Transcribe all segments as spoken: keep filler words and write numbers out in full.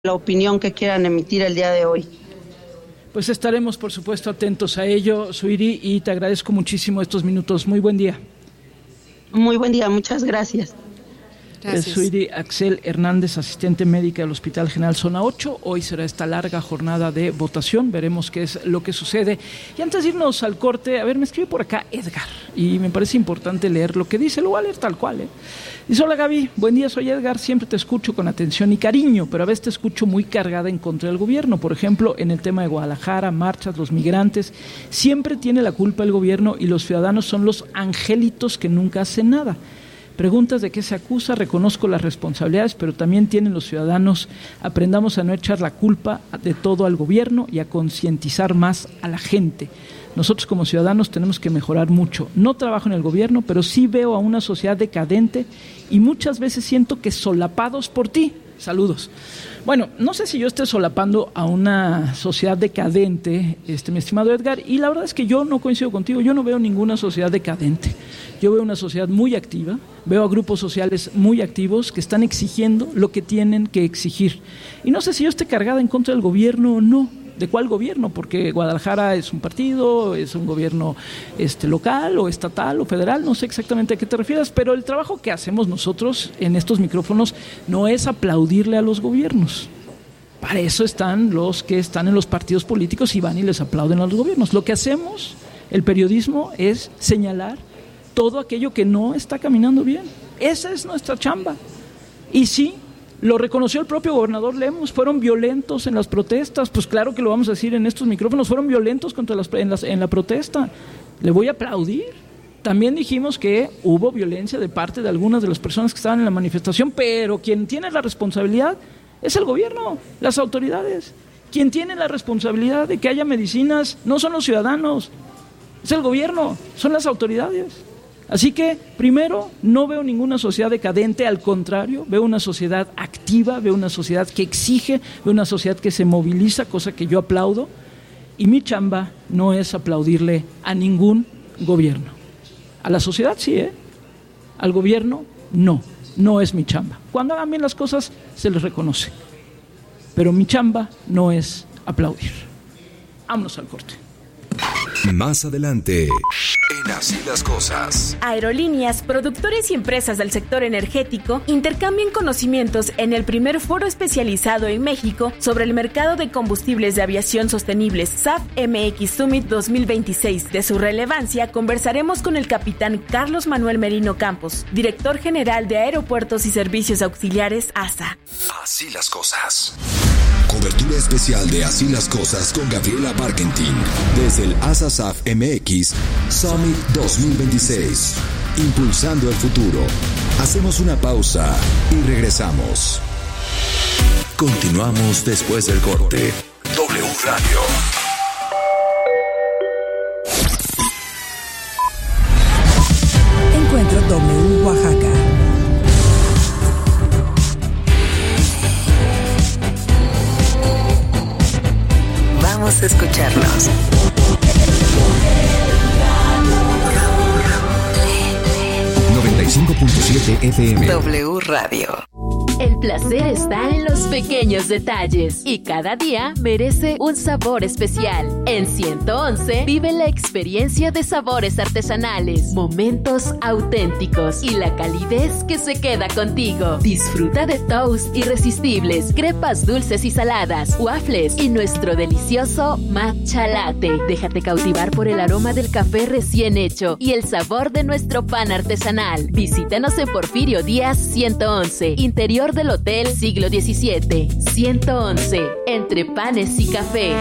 la opinión que quieran emitir el día de hoy. Pues estaremos, por supuesto, atentos a ello, Suiri, y te agradezco muchísimo estos minutos. Muy buen día. Muy buen día, muchas gracias. Gracias. Suiri Axel Hernández, asistente médica del Hospital General Zona ocho. Hoy será esta larga jornada de votación, veremos qué es lo que sucede. Y antes de irnos al corte, a ver, me escribe por acá Edgar, y me parece importante leer lo que dice, lo voy a leer tal cual, ¿eh? Dice: hola Gaby, buen día, soy Edgar, siempre te escucho con atención y cariño, pero a veces te escucho muy cargada en contra del gobierno. Por ejemplo, en el tema de Guadalajara, marchas, los migrantes, siempre tiene la culpa el gobierno y los ciudadanos son los angelitos que nunca hacen nada. Preguntas de qué se acusa, reconozco las responsabilidades, pero también tienen los ciudadanos. Aprendamos a no echar la culpa de todo al gobierno y a concientizar más a la gente. Nosotros como ciudadanos tenemos que mejorar mucho. No trabajo en el gobierno, pero sí veo a una sociedad decadente y muchas veces siento que solapados por ti. Saludos. Bueno, no sé si yo esté solapando a una sociedad decadente, este, mi estimado Edgar, y la verdad es que yo no coincido contigo, yo no veo ninguna sociedad decadente. Yo veo una sociedad muy activa, veo a grupos sociales muy activos que están exigiendo lo que tienen que exigir. Y no sé si yo esté cargada en contra del gobierno o no. ¿De cuál gobierno? Porque Guadalajara es un partido, es un gobierno este, local o estatal o federal, no sé exactamente a qué te refieres, pero el trabajo que hacemos nosotros en estos micrófonos no es aplaudirle a los gobiernos. Para eso están los que están en los partidos políticos y van y les aplauden a los gobiernos. Lo que hacemos, el periodismo, es señalar todo aquello que no está caminando bien. Esa es nuestra chamba. Y sí, lo reconoció el propio gobernador Lemus, fueron violentos en las protestas, pues claro que lo vamos a decir en estos micrófonos, fueron violentos contra las, en, las, en la protesta, le voy a aplaudir. También dijimos que hubo violencia de parte de algunas de las personas que estaban en la manifestación, pero quien tiene la responsabilidad es el gobierno, las autoridades. Quien tiene la responsabilidad de que haya medicinas no son los ciudadanos, es el gobierno, son las autoridades. Así que, primero, no veo ninguna sociedad decadente, al contrario, veo una sociedad activa, veo una sociedad que exige, veo una sociedad que se moviliza, cosa que yo aplaudo, y mi chamba no es aplaudirle a ningún gobierno. A la sociedad sí, ¿eh? Al gobierno no, no es mi chamba. Cuando hagan bien las cosas, se les reconoce, pero mi chamba no es aplaudir. Vámonos al corte. Más adelante, en Así las Cosas. Aerolíneas, productores y empresas del sector energético intercambian conocimientos en el primer foro especializado en México sobre el mercado de combustibles de aviación sostenibles S A F M X Summit dos mil veintiséis. De su relevancia, conversaremos con el capitán Carlos Manuel Merino Campos, director general de Aeropuertos y Servicios Auxiliares A S A. Así las Cosas. Cobertura especial de Así las Cosas con Gabriela Barkentin desde el A S A S A F M X Summit dos mil veintiséis. Impulsando el futuro. Hacemos una pausa y regresamos. Continuamos después del corte. W Radio. Encuentro W Oaxaca. Vamos a escucharnos. noventa y cinco punto siete F M. W Radio. El placer está en los pequeños detalles y cada día merece un sabor especial. En ciento once vive la experiencia de sabores artesanales, momentos auténticos y la calidez que se queda contigo. Disfruta de toast irresistibles, crepas dulces y saladas, waffles y nuestro delicioso matcha latte. Déjate cautivar por el aroma del café recién hecho y el sabor de nuestro pan artesanal. Visítanos en Porfirio Díaz ciento once, interior del Hotel Siglo diecisiete. ciento once, entre panes y café.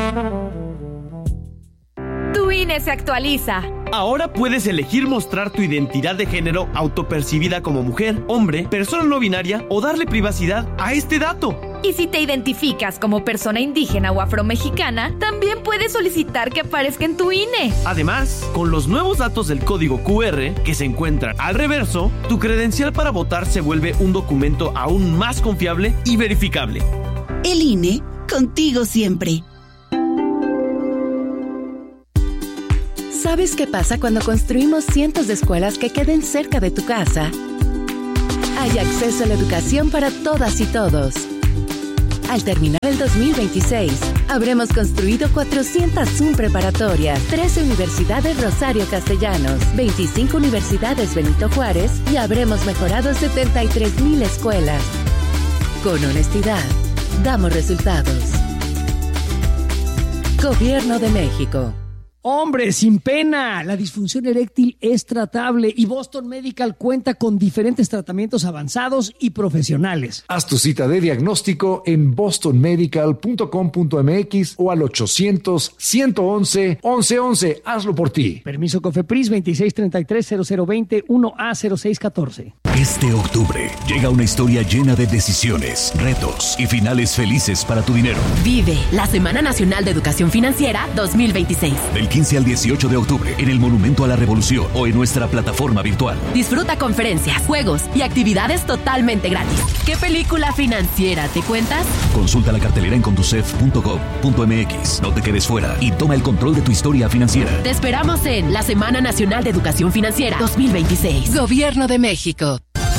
Tu I N E se actualiza. Ahora puedes elegir mostrar tu identidad de género autopercibida como mujer, hombre, persona no binaria o darle privacidad a este dato. Y si te identificas como persona indígena o afromexicana, también puedes solicitar que aparezca en tu I N E. Además, con los nuevos datos del código Q R que se encuentran al reverso, tu credencial para votar se vuelve un documento aún más confiable y verificable. El I N E, contigo siempre. ¿Sabes qué pasa cuando construimos cientos de escuelas que queden cerca de tu casa? Hay acceso a la educación para todas y todos. Al terminar el dos mil veintiséis, habremos construido cuatrocientas Zoom preparatorias, trece universidades Rosario Castellanos, veinticinco universidades Benito Juárez y habremos mejorado setenta y tres mil escuelas. Con honestidad, damos resultados. Gobierno de México. Hombre, sin pena, la disfunción eréctil es tratable y Boston Medical cuenta con diferentes tratamientos avanzados y profesionales. Haz tu cita de diagnóstico en boston medical punto com punto m x o al ochocientos, ciento once, once once. Hazlo por ti. Permiso COFEPRIS veintiséis treinta y tres, cero cero veinte, uno A cero seis catorce. Este octubre llega una historia llena de decisiones, retos y finales felices para tu dinero. Vive la Semana Nacional de Educación Financiera dos mil veintiséis. Del quince al dieciocho de octubre en el Monumento a la Revolución o en nuestra plataforma virtual. Disfruta conferencias, juegos y actividades totalmente gratis. ¿Qué película financiera te cuentas? Consulta la cartelera en conducef punto gov punto m x. No te quedes fuera y toma el control de tu historia financiera. Te esperamos en la Semana Nacional de Educación Financiera dos mil veintiséis. Gobierno de México.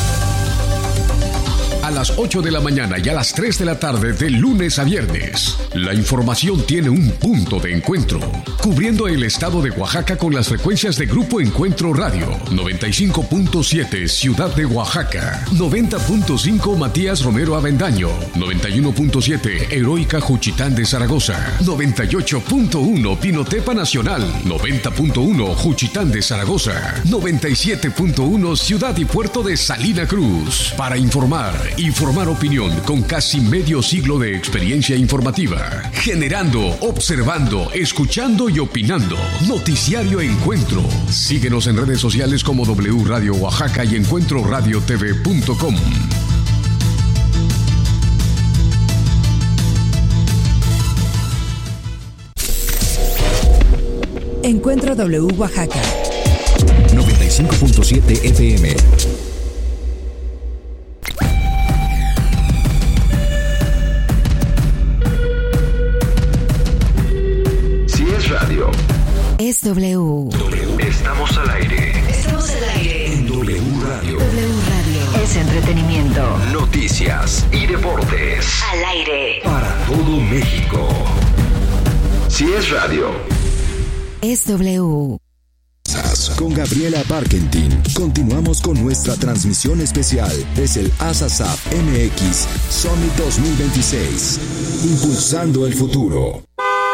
A las ocho de la mañana y a las tres de la tarde de lunes a viernes. La información tiene un punto de encuentro, cubriendo el estado de Oaxaca con las frecuencias de Grupo Encuentro Radio, noventa y cinco punto siete Ciudad de Oaxaca, noventa punto cinco Matías Romero Avendaño, noventa y uno punto siete Heroica Juchitán de Zaragoza, noventa y ocho punto uno Pinotepa Nacional, noventa punto uno Juchitán de Zaragoza, noventa y siete punto uno Ciudad y Puerto de Salina Cruz. Para informar y formar opinión con casi medio siglo de experiencia informativa, generando, observando, escuchando y opinando. Noticiario Encuentro. Síguenos en redes sociales como W Radio Oaxaca y encuentro radio t v punto com. Encuentro W Oaxaca noventa y cinco punto siete F M. Radio. Es W. W. Estamos al aire. Estamos al aire. En W Radio. W Radio. Es entretenimiento. Noticias y deportes. Al aire. Para todo México. Si es radio. Es W. Con Gabriela Barkentin. Continuamos con nuestra transmisión especial desde el ASASAF M X Summit dos mil veintiséis. Impulsando el futuro.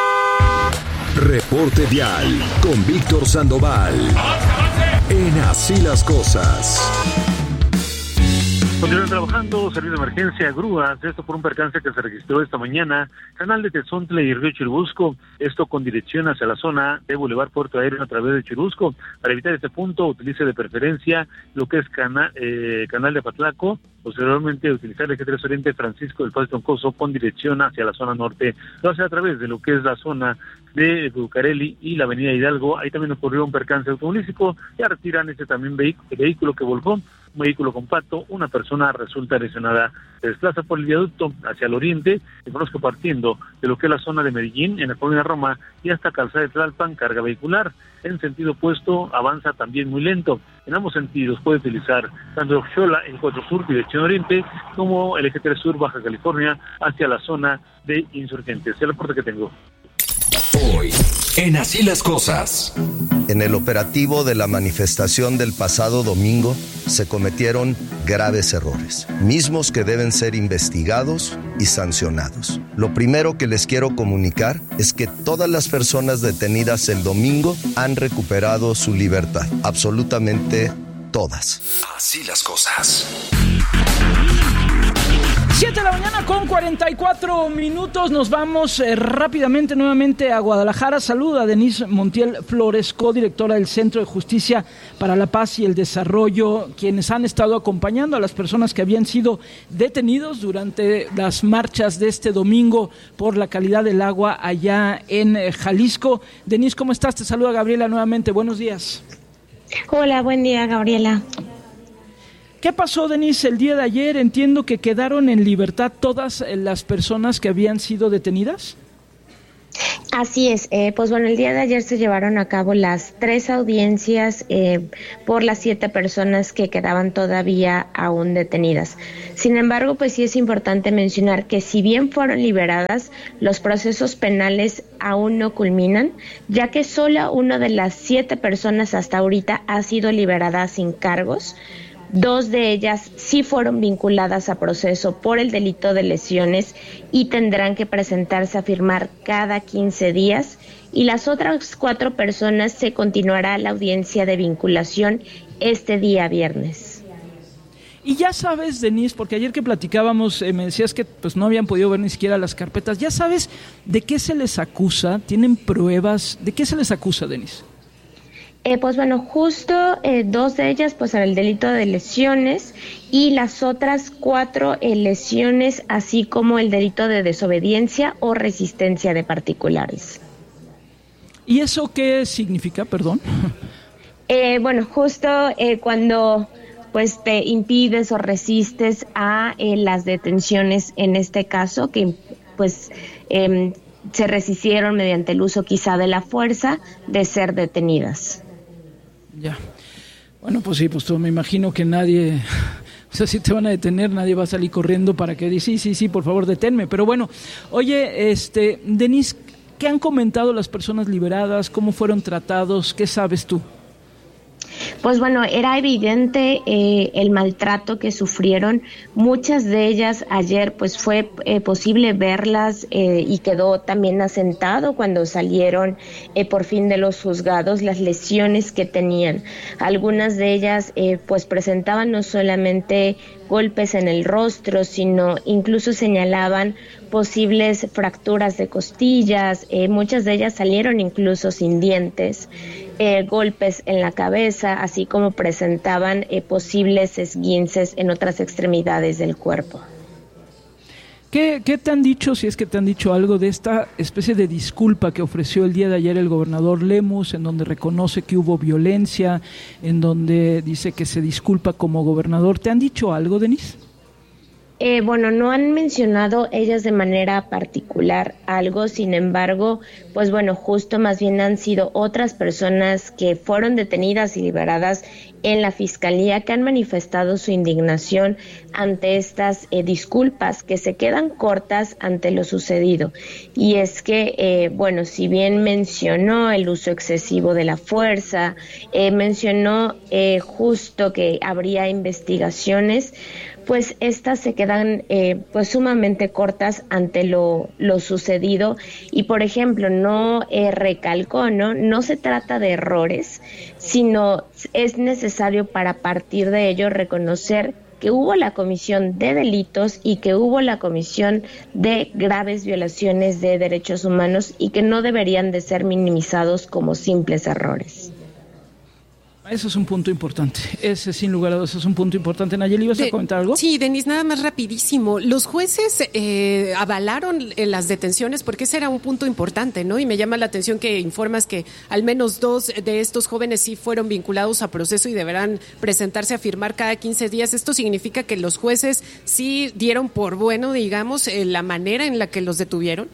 Reporte Vial con Víctor Sandoval. En Así las Cosas. Continúan trabajando, servicio de emergencia, grúas, esto por un percance que se registró esta mañana, canal de Tezontle y Río Churubusco, esto con dirección hacia la zona de Boulevard Puerto Aéreo a través de Churubusco. Para evitar este punto, utilice de preferencia lo que es cana, eh, canal de Patlaco, posteriormente utilizar el G tres Oriente Francisco del Paso Toncoso con dirección hacia la zona norte, lo hace a través de lo que es la zona de Bucareli y la avenida Hidalgo. Ahí también ocurrió un percance automovilístico, ya retiran este también vehic- vehículo que volcó, un vehículo compacto, una persona resulta lesionada. Se desplaza por el viaducto hacia el oriente, y conozco partiendo de lo que es la zona de Medellín, en la colonia Roma, y hasta Calzada de Tlalpan, carga vehicular. En sentido opuesto, avanza también muy lento. En ambos sentidos puede utilizar tanto Xola, el cuatro Sur, dirección oriente, como el eje tres Sur, Baja California, hacia la zona de Insurgentes. Es el reporte que tengo. Hoy, en Así las Cosas. En el operativo de la manifestación del pasado domingo se cometieron graves errores, mismos que deben ser investigados y sancionados. Lo primero que les quiero comunicar es que todas las personas detenidas el domingo han recuperado su libertad, absolutamente todas. Así las Cosas. siete de la mañana con cuarenta y cuatro minutos. Nos vamos eh, rápidamente nuevamente a Guadalajara. Saluda a Denise Montiel Flores, codirectora del Centro de Justicia para la Paz y el Desarrollo, quienes han estado acompañando a las personas que habían sido detenidos durante las marchas de este domingo por la calidad del agua allá en eh, Jalisco. Denise, ¿cómo estás? Te saluda Gabriela nuevamente. Buenos días. Hola, buen día, Gabriela. ¿Qué pasó, Denise, el día de ayer? Entiendo que quedaron en libertad todas las personas que habían sido detenidas. Así es, eh, pues bueno, el día de ayer se llevaron a cabo las tres audiencias eh, por las siete personas que quedaban todavía aún detenidas. Sin embargo, pues sí es importante mencionar que si bien fueron liberadas, los procesos penales aún no culminan, ya que solo una de las siete personas hasta ahorita ha sido liberada sin cargos. Dos de ellas sí fueron vinculadas a proceso por el delito de lesiones y tendrán que presentarse a firmar cada quince días, y las otras cuatro personas se continuará la audiencia de vinculación este día viernes. Y ya sabes, Denise, porque ayer que platicábamos eh, me decías que pues no habían podido ver ni siquiera las carpetas. ¿Ya sabes de qué se les acusa? ¿Tienen pruebas? ¿De qué se les acusa, Denise? Eh, pues bueno, justo eh, dos de ellas pues en el delito de lesiones y las otras cuatro eh, lesiones, así como el delito de desobediencia o resistencia de particulares. ¿Y eso qué significa, perdón? Eh, bueno, justo eh, cuando pues te impides o resistes a eh, las detenciones, en este caso, que pues eh, se resistieron mediante el uso quizá de la fuerza de ser detenidas. Ya. Bueno, pues sí, pues tú me imagino que nadie, o sea, si te van a detener, nadie va a salir corriendo para que diga, sí, sí, sí, por favor, deténme. Pero bueno, oye, este, Denise, ¿qué han comentado las personas liberadas? ¿Cómo fueron tratados? ¿Qué sabes tú? Pues bueno, era evidente eh, el maltrato que sufrieron. Muchas de ellas ayer pues fue eh, posible verlas eh, y quedó también asentado cuando salieron eh, por fin de los juzgados las lesiones que tenían. Algunas de ellas eh, pues presentaban no solamente golpes en el rostro, sino incluso señalaban posibles fracturas de costillas, eh, muchas de ellas salieron incluso sin dientes, eh, golpes en la cabeza, así como presentaban eh, posibles esguinces en otras extremidades del cuerpo. ¿Qué, ¿Qué te han dicho, si es que te han dicho algo, de esta especie de disculpa que ofreció el día de ayer el gobernador Lemus, en donde reconoce que hubo violencia, en donde dice que se disculpa como gobernador? ¿Te han dicho algo, Denise? Eh, bueno, no han mencionado ellas de manera particular algo, sin embargo, pues bueno, justo más bien han sido otras personas que fueron detenidas y liberadas en la Fiscalía que han manifestado su indignación ante estas eh, disculpas que se quedan cortas ante lo sucedido. Y es que, eh, bueno, si bien mencionó el uso excesivo de la fuerza, eh, mencionó eh, justo que habría investigaciones, pues estas se quedan eh, pues sumamente cortas ante lo, lo sucedido. Y por ejemplo, no eh, recalcó, ¿no? No se trata de errores, sino es necesario para partir de ello reconocer que hubo la comisión de delitos y que hubo la comisión de graves violaciones de derechos humanos y que no deberían de ser minimizados como simples errores. Eso es un punto importante, ese sin lugar a dudas es un punto importante. Nayeli, ¿ibas a comentar algo? Sí, Denise, nada más rapidísimo. Los jueces eh, avalaron las detenciones porque ese era un punto importante, ¿no? Y me llama la atención que informas que al menos dos de estos jóvenes sí fueron vinculados a proceso y deberán presentarse a firmar cada quince días. ¿Esto significa que los jueces sí dieron por bueno, digamos, eh, la manera en la que los detuvieron?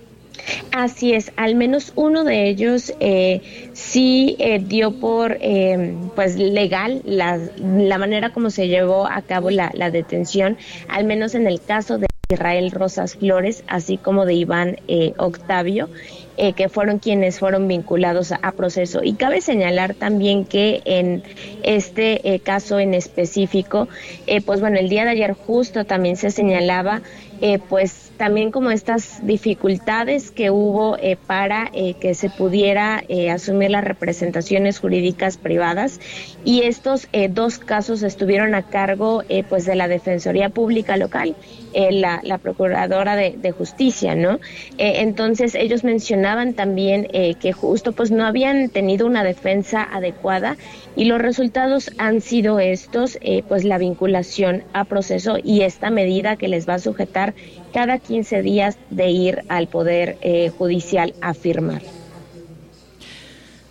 Así es, al menos uno de ellos eh, sí eh, dio por eh, pues legal la, la manera como se llevó a cabo la, la detención, al menos en el caso de Israel Rosas Flores, así como de Iván eh, Octavio, eh, que fueron quienes fueron vinculados a, a proceso. Y cabe señalar también que en este eh, caso en específico, eh, pues bueno, el día de ayer justo también se señalaba eh, pues también como estas dificultades que hubo eh, para eh, que se pudiera eh, asumir las representaciones jurídicas privadas, y estos eh, dos casos estuvieron a cargo eh, pues de la Defensoría Pública Local, eh, la, la Procuradora de, de Justicia, ¿no? Eh, entonces ellos mencionaban también eh, que justo pues no habían tenido una defensa adecuada y los resultados han sido estos, eh, pues la vinculación a proceso y esta medida que les va a sujetar cada quince días de ir al Poder eh, Judicial a firmar.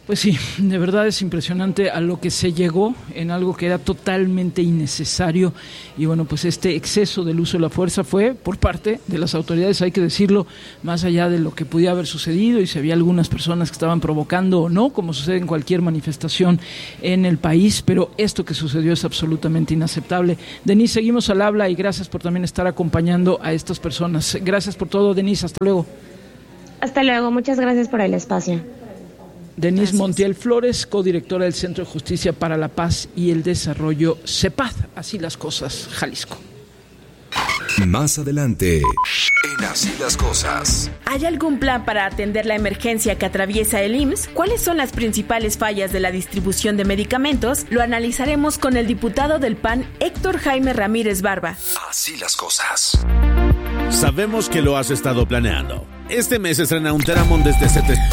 Pues sí, de verdad es impresionante a lo que se llegó en algo que era totalmente innecesario y bueno, pues este exceso del uso de la fuerza fue por parte de las autoridades, hay que decirlo, más allá de lo que pudiera haber sucedido y si había algunas personas que estaban provocando o no, como sucede en cualquier manifestación en el país, pero esto que sucedió es absolutamente inaceptable. Denise, seguimos al habla y gracias por también estar acompañando a estas personas. Gracias por todo, Denise, hasta luego. Hasta luego, muchas gracias por el espacio. Denise Gracias. Montiel Flores, codirectora del Centro de Justicia para la Paz y el Desarrollo, CEPAD. Así las cosas, Jalisco. Más adelante, en Así las cosas. ¿Hay algún plan para atender la emergencia que atraviesa el I M S S? ¿Cuáles son las principales fallas de la distribución de medicamentos? Lo analizaremos con el diputado del P A N, Héctor Jaime Ramírez Barba. Así las cosas. Sabemos que lo has estado planeando. Este mes estrena un Teramon desde setecientos...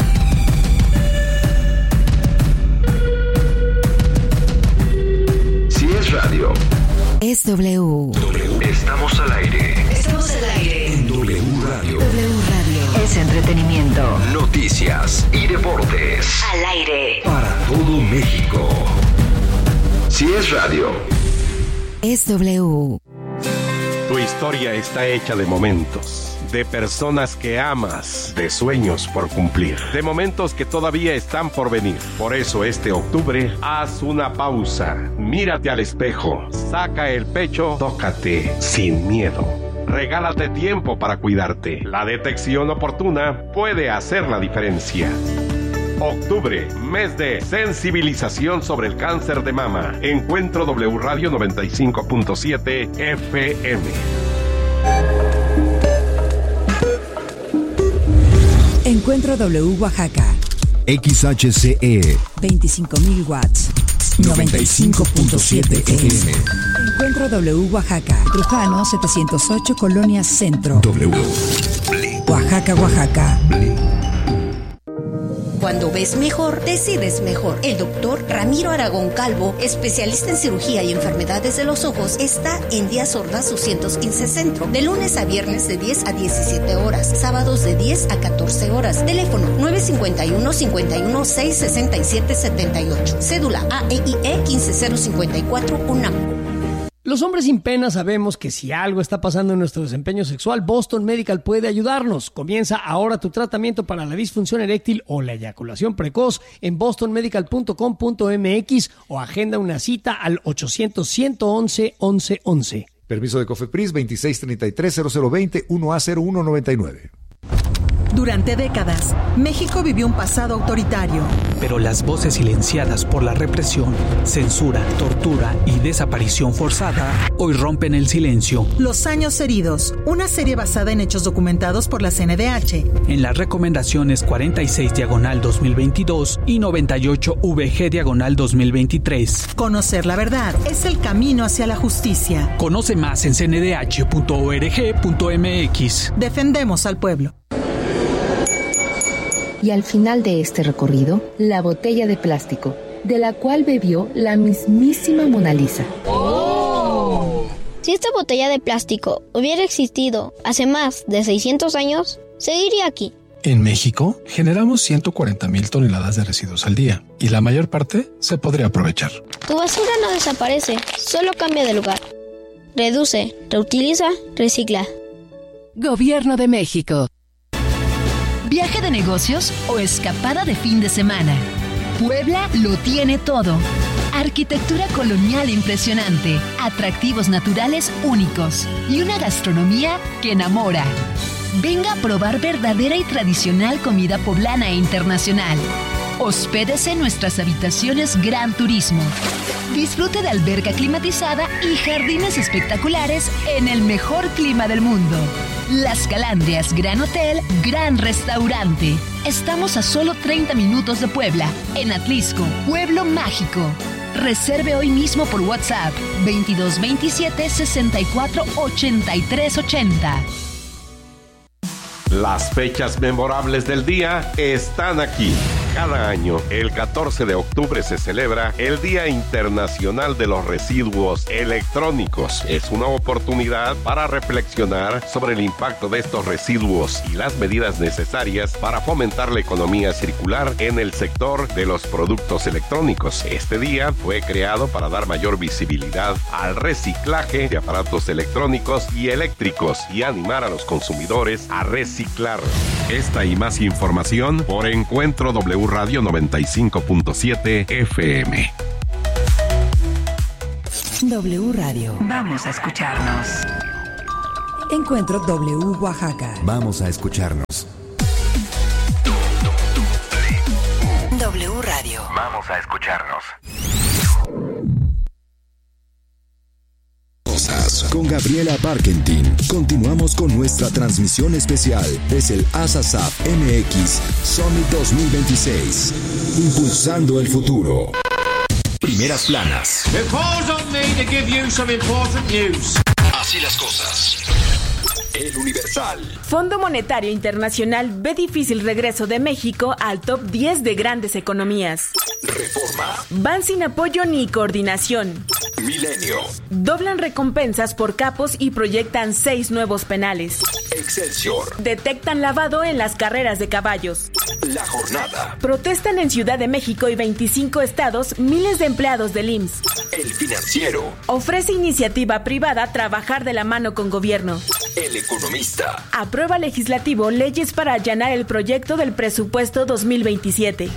Radio. Es W. W. Estamos al aire. Estamos al aire. En W Radio. W Radio. Es entretenimiento. Noticias y deportes. Al aire. Para todo México. Si es radio. Es W. Tu historia está hecha de momentos. De personas que amas, de sueños por cumplir, de momentos que todavía están por venir. Por eso este octubre, haz una pausa, mírate al espejo, saca el pecho, tócate sin miedo. Regálate tiempo para cuidarte. La detección oportuna puede hacer la diferencia. Octubre, mes de sensibilización sobre el cáncer de mama. Encuentro W Radio noventa y cinco punto siete F M. Encuentro W Oaxaca. X H C E. veinticinco mil watts. noventa y cinco punto siete F M. Encuentro W Oaxaca. Trujano setecientos ocho, Colonia Centro. W. Oaxaca, Oaxaca. Cuando ves mejor, decides mejor. El doctor Ramiro Aragón Calvo, especialista en cirugía y enfermedades de los ojos, está en Díaz Ordaz doscientos quince Centro, de lunes a viernes de diez a diecisiete horas, sábados de diez a catorce horas. Teléfono nueve cinco uno, cinco uno seis, seis siete siete ocho. Cédula A E I E quince cero cincuenta y cuatro, UNAM. Los hombres sin pena sabemos que si algo está pasando en nuestro desempeño sexual, Boston Medical puede ayudarnos. Comienza ahora tu tratamiento para la disfunción eréctil o la eyaculación precoz en boston medical punto com punto m x o agenda una cita al ochocientos, ciento once, once once. Permiso de COFEPRIS veintiséis treinta y tres, cero cero veinte, uno A cero uno noventa y nueve. Durante décadas, México vivió un pasado autoritario. Pero las voces silenciadas por la represión, censura, tortura y desaparición forzada hoy rompen el silencio. Los años heridos, una serie basada en hechos documentados por la C N D H. En las recomendaciones cuarenta y seis diagonal dos mil veintidós y noventa y ocho V G diagonal dos mil veintitrés. Conocer la verdad es el camino hacia la justicia. Conoce más en c n d h punto org punto m x. Defendemos al pueblo. Y al final de este recorrido, la botella de plástico, de la cual bebió la mismísima Mona Lisa. ¡Oh! Si esta botella de plástico hubiera existido hace más de seiscientos años, seguiría aquí. En México, generamos ciento cuarenta mil toneladas de residuos al día, y la mayor parte se podría aprovechar. Tu basura no desaparece, solo cambia de lugar. Reduce, reutiliza, recicla. Gobierno de México. ¿Viaje de negocios o escapada de fin de semana? Puebla lo tiene todo. Arquitectura colonial impresionante, atractivos naturales únicos y una gastronomía que enamora. Venga a probar verdadera y tradicional comida poblana e internacional. Hospédese en nuestras habitaciones Gran Turismo. Disfrute de alberca climatizada y jardines espectaculares en el mejor clima del mundo. Las Calandrias Gran Hotel, Gran Restaurante. Estamos a solo treinta minutos de Puebla, en Atlisco, Pueblo Mágico. Reserve hoy mismo por WhatsApp veintidós veintisiete, sesenta y cuatro, ochenta y tres ochenta. Las fechas memorables del día están aquí. Cada año, el catorce de octubre se celebra el Día Internacional de los Residuos Electrónicos. Es una oportunidad para reflexionar sobre el impacto de estos residuos y las medidas necesarias para fomentar la economía circular en el sector de los productos electrónicos. Este día fue creado para dar mayor visibilidad al reciclaje de aparatos electrónicos y eléctricos y animar a los consumidores a reciclar. Esta y más información por Encuentro W Radio noventa y cinco punto siete F M. W Radio. Vamos a escucharnos. Encuentro W Oaxaca. Vamos a escucharnos. W Radio. Vamos a escucharnos. Con Gabriela Barkentin. Continuamos con nuestra transmisión especial desde el ASASAF M X Summit dos mil veintiséis. Impulsando el futuro. Primeras planas. Así las cosas. El Universal. Fondo Monetario Internacional ve difícil regreso de México al top diez de grandes economías. Reforma. Van sin apoyo ni coordinación. Milenio. Doblan recompensas por capos y proyectan seis nuevos penales. Excelsior. Detectan lavado en las carreras de caballos. La Jornada. Protestan en Ciudad de México y veinticinco estados miles de empleados del I M S S. El Financiero. Ofrece iniciativa privada trabajar de la mano con gobierno. El Economista. Aprueba legislativo leyes para allanar el proyecto del presupuesto dos mil veintisiete.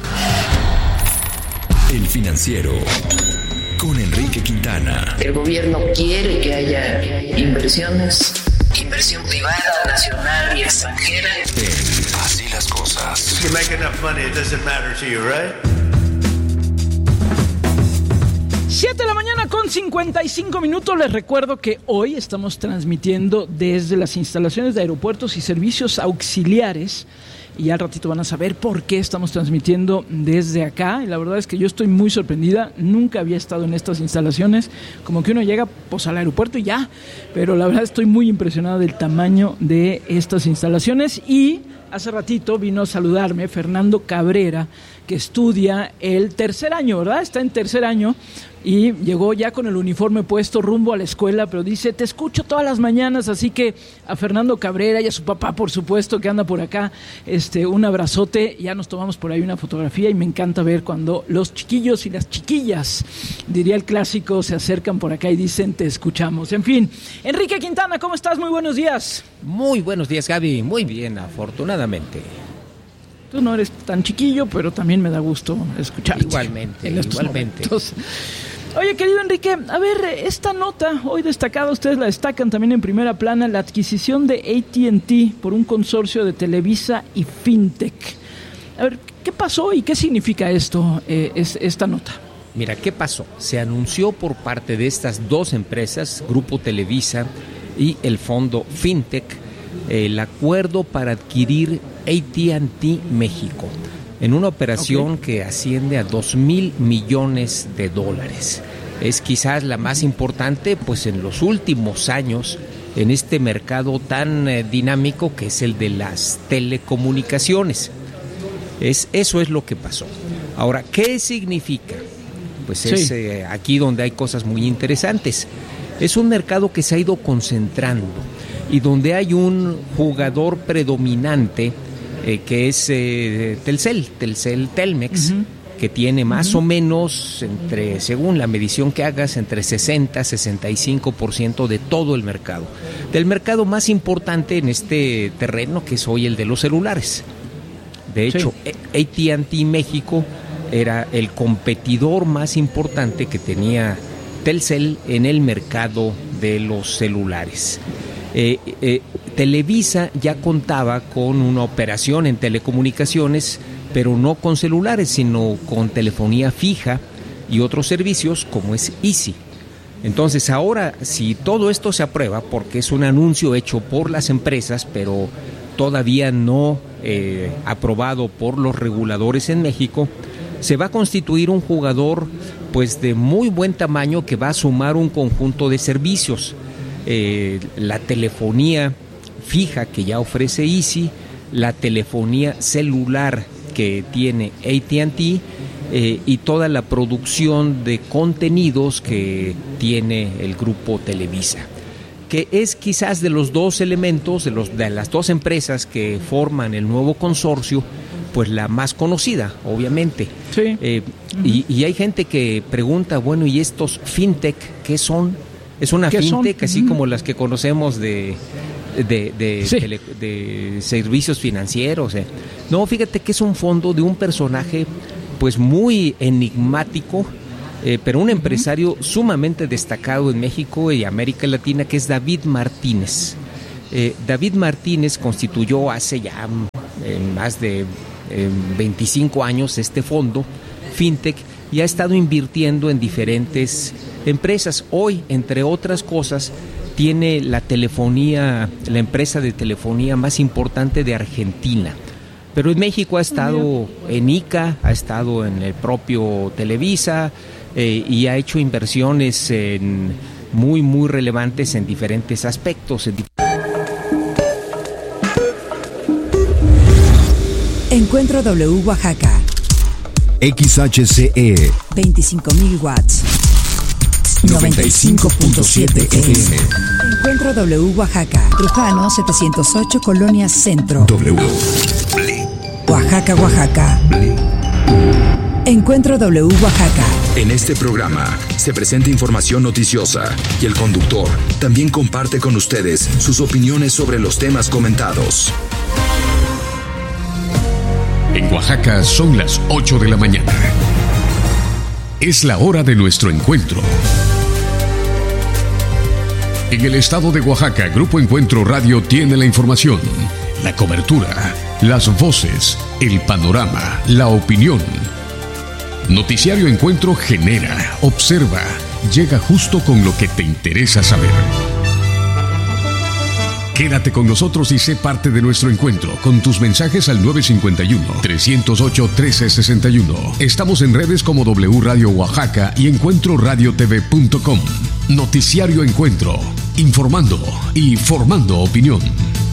El Financiero. Con Enrique Quintana. El gobierno quiere que haya inversiones, inversión privada, nacional y extranjera. En Así las cosas. You make enough money, it doesn't matter to you, right? siete de la mañana con cincuenta y cinco minutos. Les recuerdo que hoy estamos transmitiendo desde las instalaciones de aeropuertos y servicios auxiliares. Y al ratito van a saber por qué estamos transmitiendo desde acá. Y la verdad es que yo estoy muy sorprendida. Nunca había estado en estas instalaciones. Como que uno llega pues al aeropuerto y ya. Pero la verdad estoy muy impresionado del tamaño de estas instalaciones. Y hace ratito vino a saludarme Fernando Cabrera, que estudia el tercer año, ¿verdad? Está en tercer año y llegó ya con el uniforme puesto rumbo a la escuela, pero dice, te escucho todas las mañanas, así que a Fernando Cabrera y a su papá, por supuesto, que anda por acá, este, un abrazote. Ya nos tomamos por ahí una fotografía y me encanta ver cuando los chiquillos y las chiquillas, diría el clásico, se acercan por acá y dicen, te escuchamos. En fin, Enrique Quintana, ¿cómo estás? Muy buenos días. Muy buenos días, Gaby. Muy bien, afortunadamente. Tú no eres tan chiquillo, pero también me da gusto escucharte. Igualmente, igualmente. Momentos. Oye, querido Enrique, a ver, esta nota hoy destacada, ustedes la destacan también en primera plana, la adquisición de A T and T por un consorcio de Televisa y Fintech. A ver, ¿qué pasó y qué significa esto, eh, es, esta nota? Mira, ¿qué pasó? Se anunció por parte de estas dos empresas, Grupo Televisa y el fondo Fintech, el acuerdo para adquirir A T and T México en una operación okay. que asciende a dos mil millones de dólares. Es quizás la más importante pues en los últimos años en este mercado tan eh, dinámico que es el de las telecomunicaciones. Es, eso es lo que pasó. Ahora, ¿qué significa? Pues sí. es eh, aquí donde hay cosas muy interesantes. Es un mercado que se ha ido concentrando y donde hay un jugador predominante eh, que es eh, Telcel, Telcel Telmex, uh-huh. que tiene más uh-huh. o menos, entre según la medición que hagas, entre sesenta a sesenta y cinco por ciento de todo el mercado. Del mercado más importante en este terreno, que es hoy el de los celulares. De hecho, sí. A T and T México era el competidor más importante que tenía Telcel en el mercado de los celulares. Eh, eh, Televisa ya contaba con una operación en telecomunicaciones, pero no con celulares, sino con telefonía fija y otros servicios como es Easy. Entonces ahora, si todo esto se aprueba, porque es un anuncio hecho por las empresas, pero todavía no eh, aprobado por los reguladores en México, se va a constituir un jugador pues de muy buen tamaño que va a sumar un conjunto de servicios. Eh, la telefonía fija que ya ofrece Easy, la telefonía celular que tiene A T and T eh, y toda la producción de contenidos que tiene el grupo Televisa, que es quizás de los dos elementos, de, los, de las dos empresas que forman el nuevo consorcio, pues la más conocida, obviamente. Sí. Eh, y, y hay gente que pregunta, bueno, ¿y estos fintech qué son? Es una fintech son? así uh-huh. como las que conocemos de... de, de, sí. tele, de servicios financieros. Eh. No, fíjate que es un fondo de un personaje pues muy enigmático, eh, pero un empresario uh-huh. sumamente destacado en México y América Latina, que es David Martínez. Eh, David Martínez constituyó hace ya eh, más de eh, veinticinco años este fondo fintech y ha estado invirtiendo en diferentes empresas. Hoy, entre otras cosas, tiene la telefonía, la empresa de telefonía más importante de Argentina. Pero en México ha estado en I C A, ha estado en el propio Televisa eh, y ha hecho inversiones en, muy, muy relevantes en diferentes aspectos. En Encuentro W Oaxaca. X H C E veinticinco mil watts. noventa y cinco punto siete F M. Encuentro W Oaxaca. Trujano setecientos ocho, Colonia Centro. W. Oaxaca, Oaxaca. Encuentro W Oaxaca. En este programa se presenta información noticiosa y el conductor también comparte con ustedes sus opiniones sobre los temas comentados. En Oaxaca son las ocho de la mañana. Es la hora de nuestro encuentro. En el estado de Oaxaca, Grupo Encuentro Radio tiene la información, la cobertura, las voces, el panorama, la opinión. Noticiario Encuentro genera, observa, llega justo con lo que te interesa saber. Quédate con nosotros y sé parte de nuestro encuentro con tus mensajes al nueve cinco uno, tres cero ocho, uno tres seis uno. Estamos en redes como W Radio Oaxaca y encuentro radio t v punto com. Noticiario Encuentro, informando y formando opinión.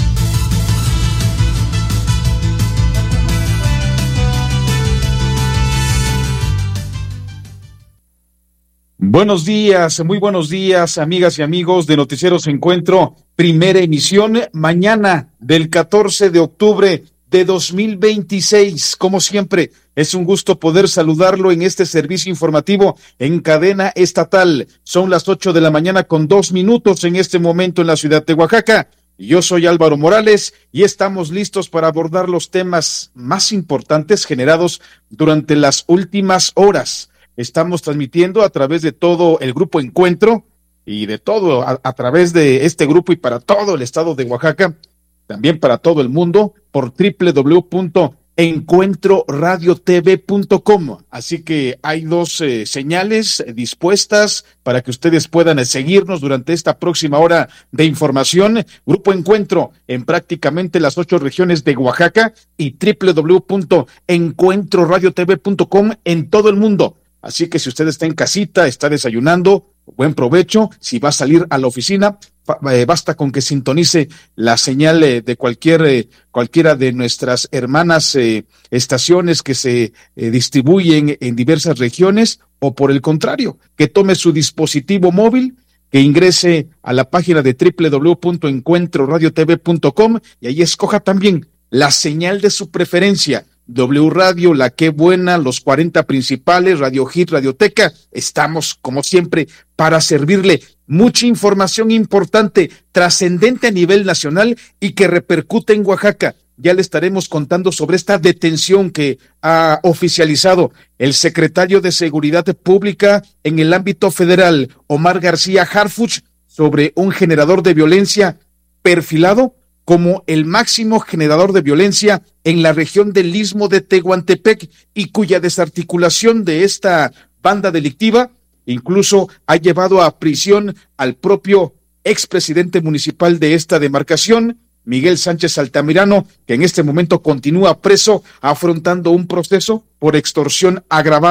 Buenos días, muy buenos días, amigas y amigos de Noticieros Encuentro, primera emisión, mañana del catorce de octubre de dos mil veintiséis. Como siempre, es un gusto poder saludarlo en este servicio informativo en cadena estatal. Son las ocho de la mañana con dos minutos en este momento en la ciudad de Oaxaca. Yo soy Álvaro Morales y estamos listos para abordar los temas más importantes generados durante las últimas horas. Estamos transmitiendo a través de todo el Grupo Encuentro y de todo, a, a través de este grupo y para todo el estado de Oaxaca, también para todo el mundo, por doble u doble u doble u punto encuentro radio t v punto com. Así que hay dos eh, señales eh, dispuestas para que ustedes puedan eh, seguirnos durante esta próxima hora de información. Grupo Encuentro en prácticamente las ocho regiones de Oaxaca y doble u doble u doble u punto encuentro radio t v punto com en todo el mundo. Así que si usted está en casita, está desayunando, buen provecho. Si va a salir a la oficina, basta con que sintonice la señal de cualquier eh, cualquiera de nuestras hermanas eh, estaciones que se eh, distribuyen en diversas regiones, o por el contrario, que tome su dispositivo móvil, que ingrese a la página de doble u doble u doble u punto encuentro radio t v punto com y ahí escoja también la señal de su preferencia. W Radio, La Qué Buena, los cuarenta principales, Radio Hit, Radioteca. Estamos, como siempre, para servirle. Mucha información importante, trascendente a nivel nacional y que repercute en Oaxaca. Ya le estaremos contando sobre esta detención que ha oficializado el secretario de Seguridad Pública en el ámbito federal, Omar García Harfuch, sobre un generador de violencia perfilado como el máximo generador de violencia en la región del Istmo de Tehuantepec y cuya desarticulación de esta banda delictiva incluso ha llevado a prisión al propio expresidente municipal de esta demarcación, Miguel Sánchez Altamirano, que en este momento continúa preso afrontando un proceso por extorsión agravada.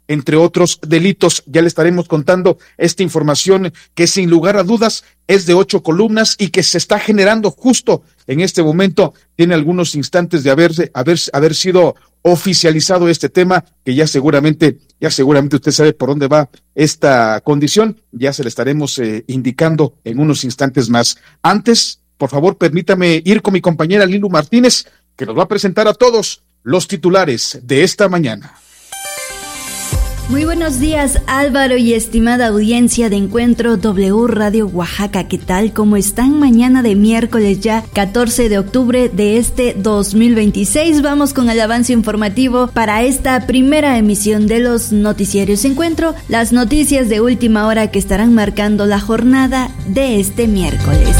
entre otros delitos. Ya le estaremos contando esta información que sin lugar a dudas es de ocho columnas y que se está generando justo en este momento. Tiene algunos instantes de haberse, haber, haber sido oficializado este tema, que ya seguramente, ya seguramente usted sabe por dónde va esta condición. Ya se le estaremos eh, indicando en unos instantes más. Antes, por favor, permítame ir con mi compañera Lilu Martínez, que nos va a presentar a todos los titulares de esta mañana. Muy buenos días, Álvaro y estimada audiencia de Encuentro W Radio Oaxaca. ¿Qué tal? ¿Cómo están? Mañana de miércoles ya catorce de octubre de este dos mil veintiséis. Vamos con el avance informativo para esta primera emisión de los noticiarios Encuentro. Las noticias de última hora que estarán marcando la jornada de este miércoles.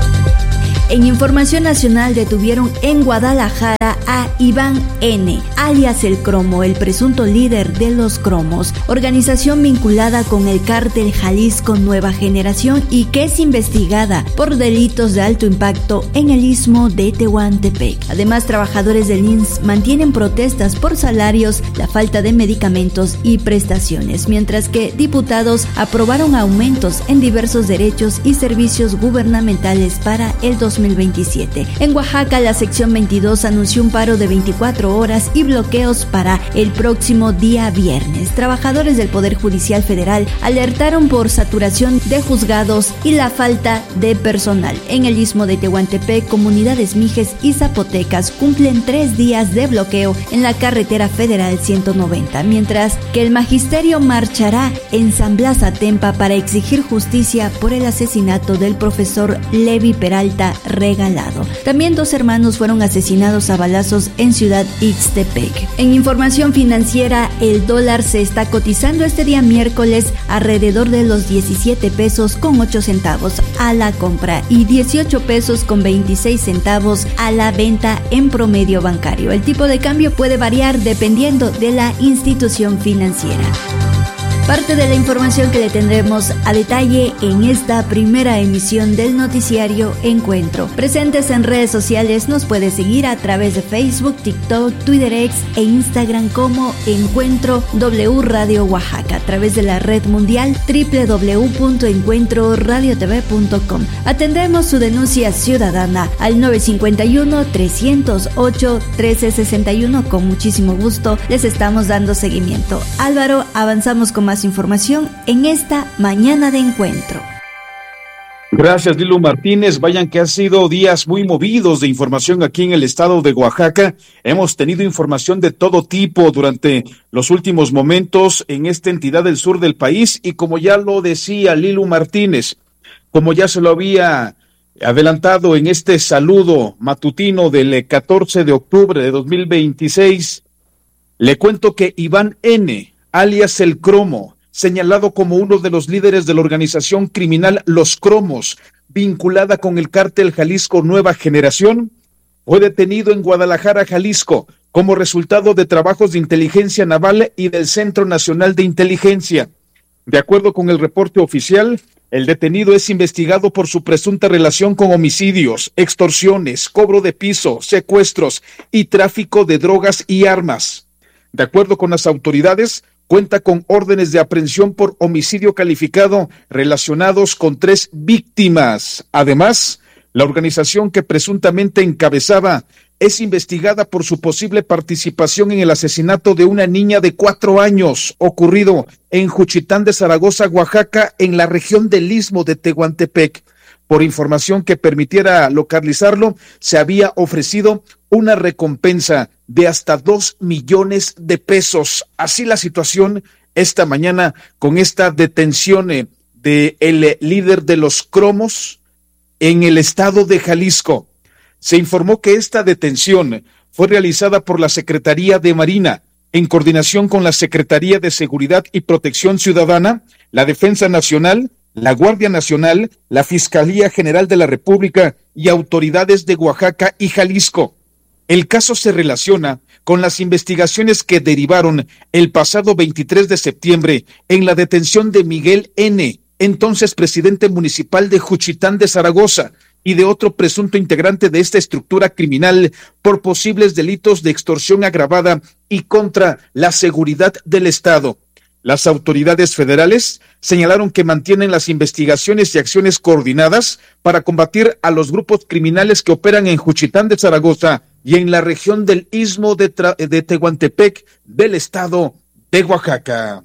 En información nacional, detuvieron en Guadalajara a Iván N., alias El Cromo, el presunto líder de los Cromos, organización vinculada con el cártel Jalisco Nueva Generación y que es investigada por delitos de alto impacto en el istmo de Tehuantepec. Además, trabajadores del I M S S mantienen protestas por salarios, la falta de medicamentos y prestaciones, mientras que diputados aprobaron aumentos en diversos derechos y servicios gubernamentales para el dos mil veintisiete. En Oaxaca, la sección veintidós anunció un paro de veinticuatro horas y bloqueos para el próximo día viernes. Trabajadores del Poder Judicial Federal alertaron por saturación de juzgados y la falta de personal. En el istmo de Tehuantepec, comunidades mijes y zapotecas cumplen tres días de bloqueo en la carretera federal ciento noventa, mientras que el magisterio marchará en San Blas Atempa para exigir justicia por el asesinato del profesor Levi Peralta Regalado. También dos hermanos fueron asesinados a balazos en Ciudad Ixtepec. En información financiera, el dólar se está cotizando este día miércoles alrededor de los diecisiete pesos con ocho centavos a la compra y dieciocho pesos con veintiséis centavos a la venta en promedio bancario. El tipo de cambio puede variar dependiendo de la institución financiera. Parte de la información que le tendremos a detalle en esta primera emisión del noticiario Encuentro. Presentes en redes sociales, nos puede seguir a través de Facebook, TikTok, Twitter X e Instagram como Encuentro W Radio Oaxaca, a través de la red mundial doble u doble u doble u punto encuentro radio t v punto com. Atendemos su denuncia ciudadana al nueve cinco uno, tres cero ocho, uno tres seis uno. Con muchísimo gusto les estamos dando seguimiento. Álvaro, avanzamos con más información en esta mañana de Encuentro. Gracias, Lilu Martínez. Vayan que han sido días muy movidos de información aquí en el estado de Oaxaca. Hemos tenido información de todo tipo durante los últimos momentos en esta entidad del sur del país y como ya lo decía Lilu Martínez, como ya se lo había adelantado en este saludo matutino del catorce de octubre de dos mil veintiséis, le cuento que Iván N., alias El Cromo, señalado como uno de los líderes de la organización criminal Los Cromos, vinculada con el cártel Jalisco Nueva Generación, fue detenido en Guadalajara, Jalisco, como resultado de trabajos de inteligencia naval y del Centro Nacional de Inteligencia. De acuerdo con el reporte oficial, el detenido es investigado por su presunta relación con homicidios, extorsiones, cobro de piso, secuestros y tráfico de drogas y armas. De acuerdo con las autoridades, cuenta con órdenes de aprehensión por homicidio calificado relacionados con tres víctimas. Además, la organización que presuntamente encabezaba es investigada por su posible participación en el asesinato de una niña de cuatro años ocurrido en Juchitán de Zaragoza, Oaxaca, en la región del istmo de Tehuantepec. Por información que permitiera localizarlo, se había ofrecido una recompensa de hasta dos millones de pesos. Así la situación esta mañana con esta detención de el líder de los Cromos en el estado de Jalisco. Se informó que esta detención fue realizada por la Secretaría de Marina en coordinación con la Secretaría de Seguridad y Protección Ciudadana, la Defensa Nacional, la Guardia Nacional, la Fiscalía General de la República y autoridades de Oaxaca y Jalisco. El caso se relaciona con las investigaciones que derivaron el pasado veintitrés de septiembre en la detención de Miguel N., entonces presidente municipal de Juchitán de Zaragoza, y de otro presunto integrante de esta estructura criminal por posibles delitos de extorsión agravada y contra la seguridad del Estado. Las autoridades federales señalaron que mantienen las investigaciones y acciones coordinadas para combatir a los grupos criminales que operan en Juchitán de Zaragoza y en la región del Istmo de, Tra- de Tehuantepec del estado de Oaxaca.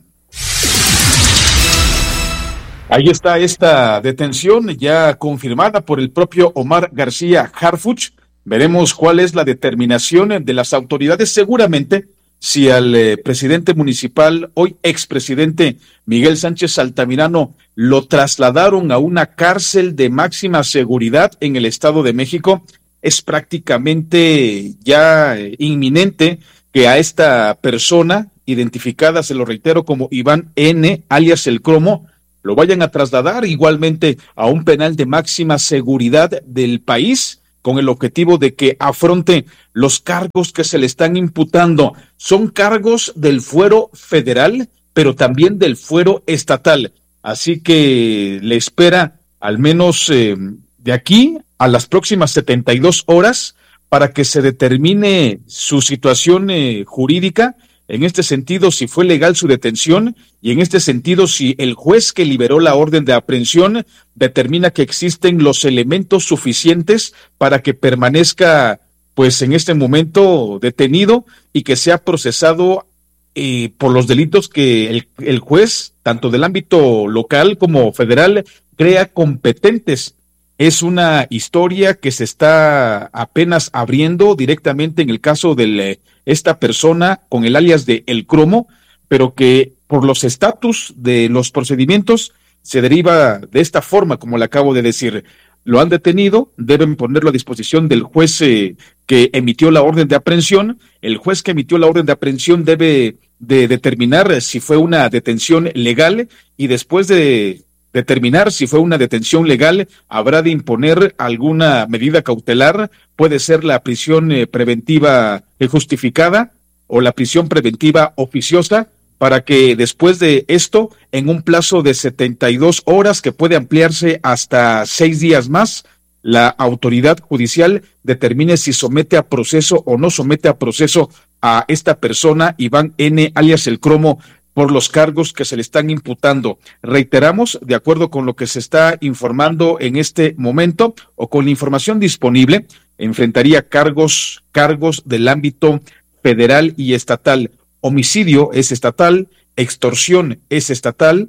Ahí está esta detención ya confirmada por el propio Omar García Harfuch. Veremos cuál es la determinación de las autoridades. Seguramente, si al eh, presidente municipal, hoy expresidente Miguel Sánchez Altamirano, lo trasladaron a una cárcel de máxima seguridad en el Estado de México, es prácticamente ya eh, inminente que a esta persona, identificada, se lo reitero, como Iván N., alias El Cromo, lo vayan a trasladar igualmente a un penal de máxima seguridad del país, con el objetivo de que afronte los cargos que se le están imputando. Son cargos del fuero federal, pero también del fuero estatal. Así que le espera al menos eh, de aquí a las próximas setenta y dos horas para que se determine su situación eh, jurídica. En este sentido, si fue legal su detención, y en este sentido, si el juez que liberó la orden de aprehensión determina que existen los elementos suficientes para que permanezca, pues en este momento, detenido y que sea procesado eh, por los delitos que el, el juez, tanto del ámbito local como federal, crea competentes. Es una historia que se está apenas abriendo directamente en el caso de esta persona con el alias de El Cromo, pero que por los estatus de los procedimientos se deriva de esta forma, como le acabo de decir. Lo han detenido, deben ponerlo a disposición del juez eh, que emitió la orden de aprehensión. El juez que emitió la orden de aprehensión debe de determinar si fue una detención legal, y después de determinar si fue una detención legal, habrá de imponer alguna medida cautelar. Puede ser la prisión eh, preventiva eh, justificada o la prisión preventiva oficiosa, para que después de esto, en un plazo de setenta y dos horas, que puede ampliarse hasta seis días más, la autoridad judicial determine si somete a proceso o no somete a proceso a esta persona, Iván N., alias El Cromo, por los cargos que se le están imputando. Reiteramos, de acuerdo con lo que se está informando en este momento o con la información disponible, enfrentaría cargos, cargos del ámbito federal y estatal. Homicidio es estatal, extorsión es estatal,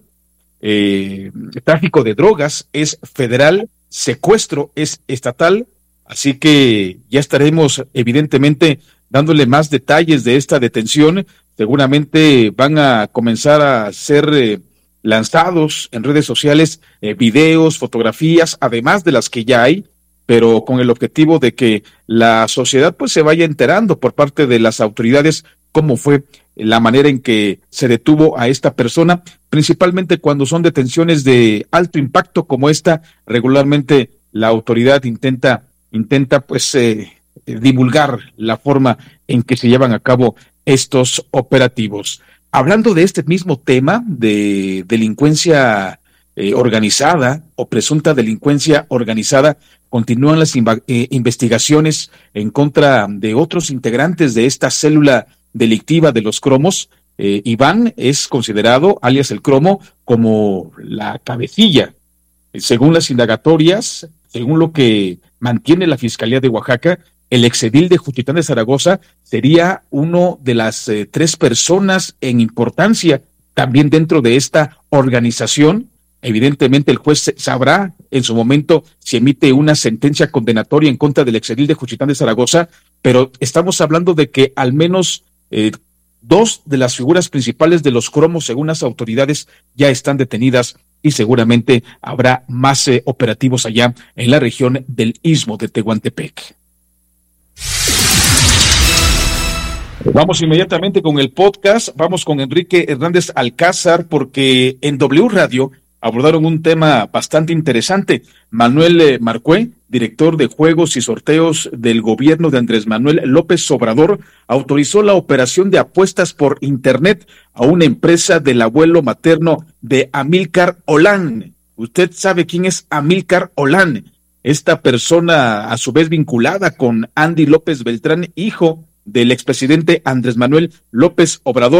eh, tráfico de drogas es federal, secuestro es estatal, así que ya estaremos evidentemente dándole más detalles de esta detención. Seguramente van a comenzar a ser eh, lanzados en redes sociales eh, videos, fotografías, además de las que ya hay, pero con el objetivo de que la sociedad pues se vaya enterando por parte de las autoridades cómo fue la manera en que se detuvo a esta persona, principalmente cuando son detenciones de alto impacto como esta. Regularmente la autoridad intenta, intenta pues eh, divulgar la forma en que se llevan a cabo estos operativos. Hablando de este mismo tema de delincuencia eh, organizada o presunta delincuencia organizada, continúan las inva- eh, investigaciones en contra de otros integrantes de esta célula delictiva de los cromos. Eh, Iván es considerado, alias El Cromo, como la cabecilla. Eh, según las indagatorias, según lo que mantiene la Fiscalía de Oaxaca, el exedil de Juchitán de Zaragoza sería uno de las eh, tres personas en importancia también dentro de esta organización. Evidentemente el juez sabrá en su momento si emite una sentencia condenatoria en contra del exedil de Juchitán de Zaragoza, pero estamos hablando de que al menos eh, dos de las figuras principales de los cromos, según las autoridades, ya están detenidas, y seguramente habrá más eh, operativos allá en la región del Istmo de Tehuantepec. Vamos inmediatamente con el podcast. Vamos con Enrique Hernández Alcázar, porque en W Radio abordaron un tema bastante interesante. Manuel Marcué, director de juegos y sorteos del gobierno de Andrés Manuel López Obrador, autorizó la operación de apuestas por internet a una empresa del abuelo materno de Amílcar Olán. ¿Usted sabe quién es Amílcar Olán? Esta persona, a su vez vinculada con Andy López Beltrán, hijo del expresidente Andrés Manuel López Obrador,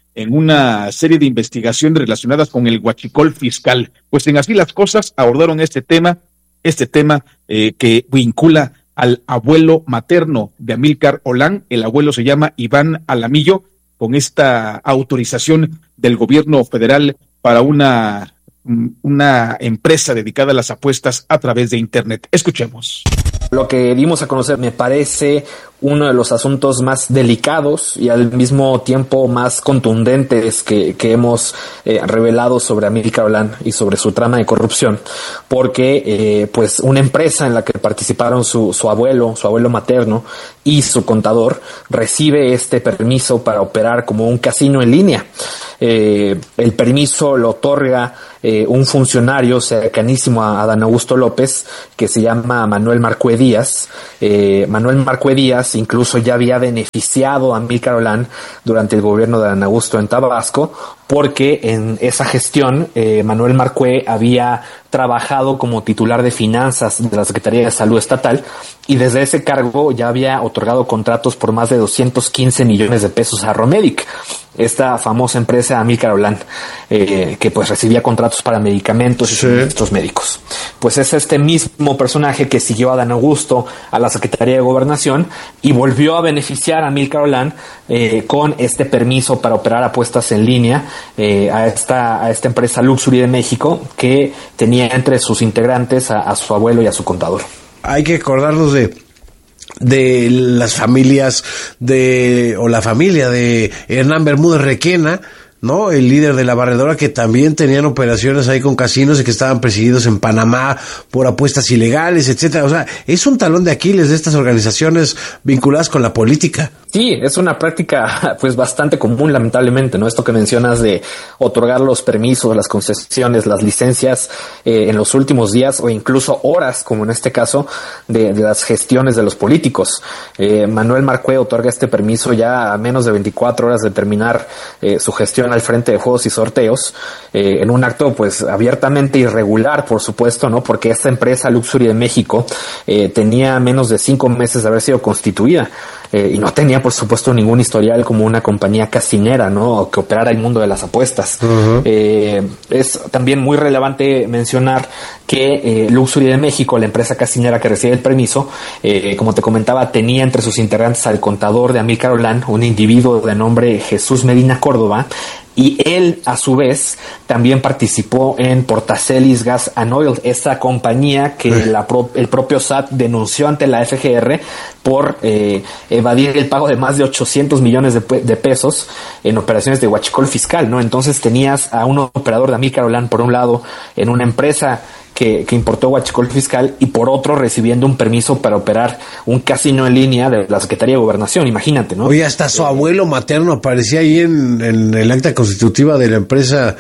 en una serie de investigaciones relacionadas con el huachicol fiscal. Pues en Así las Cosas abordaron este tema, este tema eh, que vincula al abuelo materno de Amílcar Olán. El abuelo se llama Iván Alamillo, con esta autorización del gobierno federal para una, una empresa dedicada a las apuestas a través de Internet. Escuchemos. Lo que dimos a conocer me parece uno de los asuntos más delicados y al mismo tiempo más contundentes que, que hemos eh, revelado sobre Amílcar Olán y sobre su trama de corrupción, porque eh, pues una empresa en la que participaron su, su abuelo, su abuelo materno y su contador recibe este permiso para operar como un casino en línea. Eh, el permiso lo otorga eh, un funcionario cercanísimo a Adán Augusto López que se llama Manuel Marcué Díaz. Eh, Manuel Marcué Díaz incluso ya había beneficiado a Amílcar Olán durante el gobierno de Adán Augusto en Tabasco, porque en esa gestión eh, Manuel Marcué había trabajado como titular de finanzas de la Secretaría de Salud Estatal y desde ese cargo ya había otorgado contratos por más de doscientos quince millones de pesos a Romedic, esta famosa empresa Amílcar Olán, eh, que pues recibía contratos para medicamentos y suministros médicos. Pues es este mismo personaje que siguió a Adán Augusto a la Secretaría de Gobernación y volvió a beneficiar a Amílcar Olán eh, con este permiso para operar apuestas en línea eh, a esta a esta empresa Luxury de México, que tenía entre sus integrantes a, a su abuelo y a su contador. Hay que acordarnos de de las familias de o la familia de Hernán Bermúdez Requena, ¿no? El líder de la barredora, que también tenían operaciones ahí con casinos y que estaban perseguidos en Panamá por apuestas ilegales, etcétera. O sea, es un talón de Aquiles de estas organizaciones vinculadas con la política. Sí, es una práctica pues bastante común, lamentablemente, ¿no? Esto que mencionas de otorgar los permisos, las concesiones, las licencias eh, en los últimos días o incluso horas, como en este caso, de, de las gestiones de los políticos. Eh, Manuel Marcué otorga este permiso ya a menos de veinticuatro horas de terminar eh, su gestión al frente de juegos y sorteos, eh, en un acto pues abiertamente irregular, por supuesto, ¿no? Porque esta empresa Luxury de México eh, tenía menos de cinco meses de haber sido constituida. Eh, y no tenía, por supuesto, ningún historial como una compañía casinera, ¿no? O que operara el mundo de las apuestas. Uh-huh. Eh, es también muy relevante mencionar que eh, Luxury de México, la empresa casinera que recibe el permiso, eh, como te comentaba, tenía entre sus integrantes al contador de Amílcar Olán, un individuo de nombre Jesús Medina Córdoba, y él, a su vez, también participó en Portacelis Gas and Oil, esta compañía que uh-huh. la pro- el propio S A T denunció ante la F G R por eh, evadir el pago de más de ochocientos millones de, pe- de pesos en operaciones de huachicol fiscal, ¿no? Entonces tenías a un operador de Amílcar Olán, por un lado, en una empresa que, que importó huachicol fiscal, y por otro recibiendo un permiso para operar un casino en línea de la Secretaría de Gobernación, imagínate, ¿no? Oye, hasta su abuelo materno aparecía ahí en, en el acta constitutiva de la empresa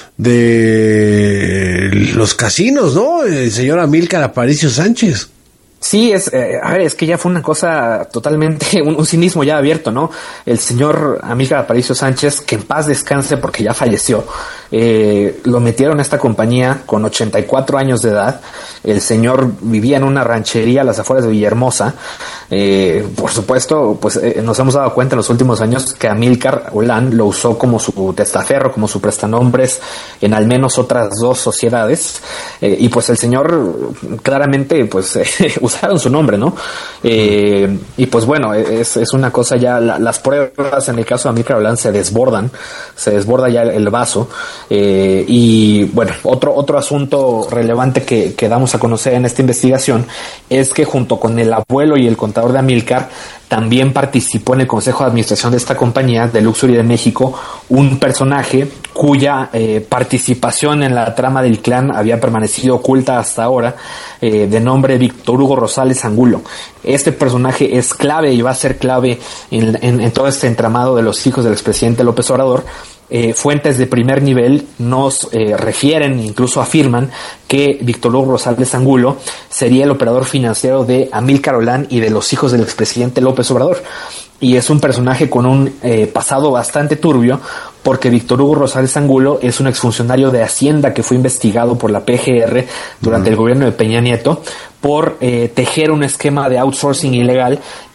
de los casinos, ¿no? El señor Amílcar Aparicio Sánchez. Sí, es, eh, a ver, es que ya fue una cosa totalmente, un, un cinismo ya abierto, ¿no? El señor Amílcar Aparicio Sánchez, que en paz descanse porque ya falleció, eh, lo metieron a esta compañía con ochenta y cuatro años de edad. El señor vivía en una ranchería a las afueras de Villahermosa. Eh, por supuesto, pues eh, nos hemos dado cuenta en los últimos años que Amílcar Olán lo usó como su testaferro, como su prestanombres en al menos otras dos sociedades. Eh, y pues el señor claramente, pues, eh, usaron su nombre, ¿no? Eh, y pues bueno, es, es una cosa ya, la, las pruebas en el caso de Amílcar Olán se desbordan, se desborda ya el, el vaso. Eh, y bueno, otro, otro asunto relevante que, que damos a conocer en esta investigación es que junto con el abuelo y el contador de Amílcar, también participó en el consejo de administración de esta compañía de Luxury de México un personaje cuya eh, participación en la trama del clan había permanecido oculta hasta ahora, eh, de nombre Víctor Hugo Rosales Angulo. Este personaje es clave y va a ser clave en, en, en todo este entramado de los hijos del expresidente López Obrador. Eh, fuentes de primer nivel nos eh, refieren, incluso afirman, que Víctor Hugo Rosales Angulo sería el operador financiero de Amílcar Olán y de los hijos del expresidente López Obrador. Y es un personaje con un eh, pasado bastante turbio, porque Víctor Hugo Rosales Angulo es un exfuncionario de Hacienda que fue investigado por la P G R durante uh-huh. el gobierno de Peña Nieto por eh, tejer un esquema de outsourcing ilegal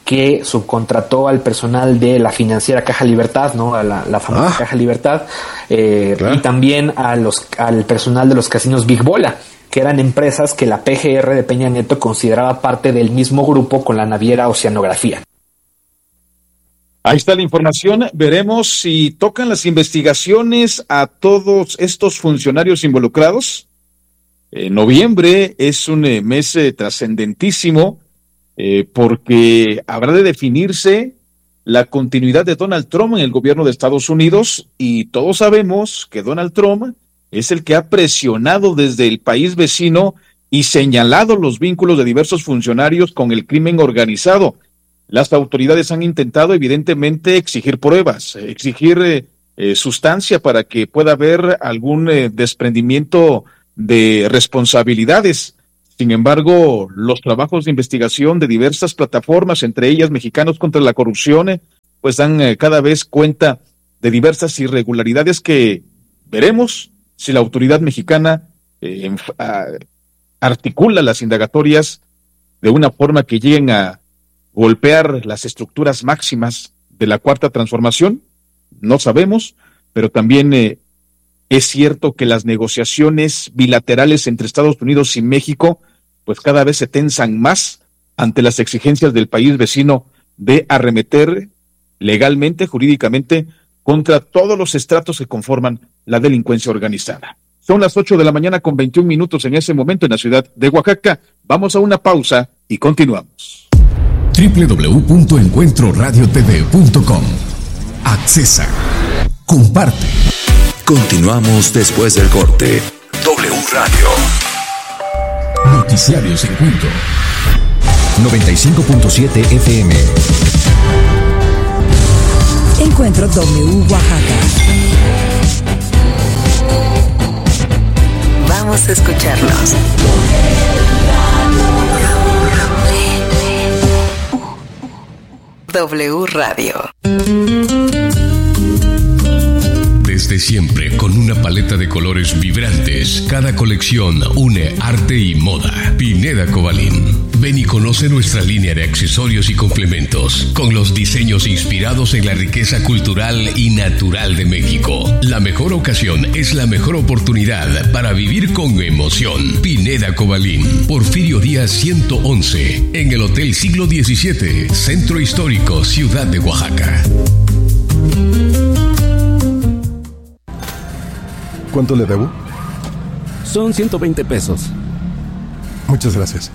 que subcontrató al personal de la financiera Caja Libertad, ¿no? A la, la famosa ah, Caja Libertad, eh, claro. y también a los, al personal de los casinos Big Bola, que eran empresas que la P G R de Peña Nieto consideraba parte del mismo grupo con la naviera Oceanografía. Ahí está la información. Veremos si tocan las investigaciones a todos estos funcionarios involucrados. Eh, noviembre es un eh, mes eh, trascendentísimo eh, porque habrá de definirse la continuidad de Donald Trump en el gobierno de Estados Unidos, y todos sabemos que Donald Trump es el que ha presionado desde el país vecino y señalado los vínculos de diversos funcionarios con el crimen organizado. Las autoridades han intentado evidentemente exigir pruebas, exigir eh, eh, sustancia para que pueda haber algún eh, desprendimiento de responsabilidades. Sin embargo, los trabajos de investigación de diversas plataformas, entre ellas Mexicanos contra la Corrupción, eh, pues dan eh, cada vez cuenta de diversas irregularidades que veremos si la autoridad mexicana eh, en, a, articula las indagatorias de una forma que lleguen a golpear las estructuras máximas de la Cuarta Transformación. No sabemos, pero también eh, es cierto que las negociaciones bilaterales entre Estados Unidos y México pues cada vez se tensan más ante las exigencias del país vecino de arremeter legalmente, jurídicamente, contra todos los estratos que conforman la delincuencia organizada. Son las ocho de la mañana con veintiún minutos en ese momento en la ciudad de Oaxaca. Vamos a una pausa y continuamos. doble u doble u doble u punto encuentro radio t v punto com. Accesa. Comparte. Continuamos después del corte. W Radio. Noticiarios Encuentro. noventa y cinco punto siete F M. Encuentro W Oaxaca. Vamos a escucharlos. W Radio. Desde siempre, con una paleta de colores vibrantes, cada colección une arte y moda. Pineda Cobalín. Ven y conoce nuestra línea de accesorios y complementos, con los diseños inspirados en la riqueza cultural y natural de México. La mejor ocasión es la mejor oportunidad para vivir con emoción. Pineda Cobalín, Porfirio Díaz ciento once, en el Hotel Siglo diecisiete, Centro Histórico, Ciudad de Oaxaca. ¿Cuánto le debo? Son ciento veinte pesos. Muchas gracias.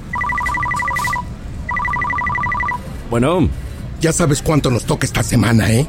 Bueno, ya sabes cuánto nos toca esta semana, ¿eh?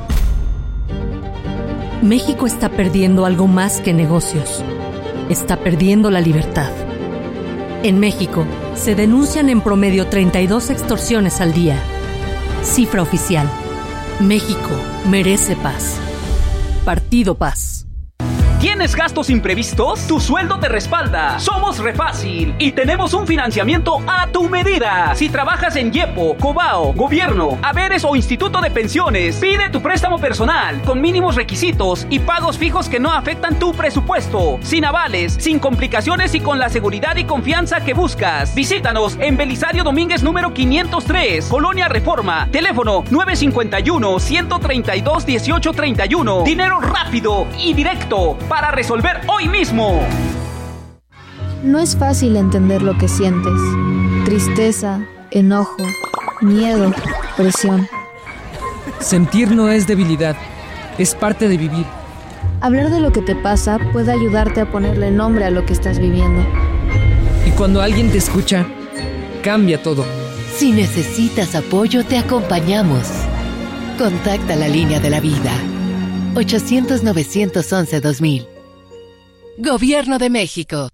México está perdiendo algo más que negocios. Está perdiendo la libertad. En México, se denuncian en promedio treinta y dos extorsiones al día. Cifra oficial. México merece paz. Partido Paz. ¿Tienes gastos imprevistos? Tu sueldo te respalda. Somos Refácil y tenemos un financiamiento a tu medida. Si trabajas en YEPO, Cobao, Gobierno, Haberes o Instituto de Pensiones, pide tu préstamo personal con mínimos requisitos y pagos fijos que no afectan tu presupuesto. Sin avales, sin complicaciones y con la seguridad y confianza que buscas. Visítanos en Belisario Domínguez número quinientos tres, Colonia Reforma. Teléfono nueve cinco uno, uno tres dos, uno ocho tres uno. Dinero rápido y directo para resolver hoy mismo. No es fácil entender lo que sientes. Tristeza, enojo, miedo, presión. Sentir no es debilidad, es parte de vivir. Hablar de lo que te pasa puede ayudarte a ponerle nombre a lo que estás viviendo. Y cuando alguien te escucha, cambia todo. Si necesitas apoyo, te acompañamos. Contacta la línea de la vida. ochocientos, novecientos once, dos mil. Gobierno de México.